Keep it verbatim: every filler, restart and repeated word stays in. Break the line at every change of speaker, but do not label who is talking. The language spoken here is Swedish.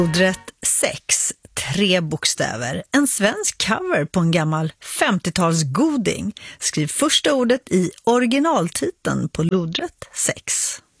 Lodrätt sex, tre bokstäver. En svensk cover på en gammal femtiotalsgoding. Skriv första ordet i originaltiteln på lodrätt sex.